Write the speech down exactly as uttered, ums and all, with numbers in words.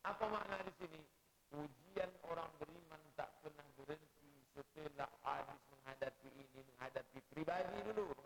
Apa makna di sini? Ujian orang beriman tak pernah berhenti setelah habis menghadapi ini, menghadapi pribadi dulu.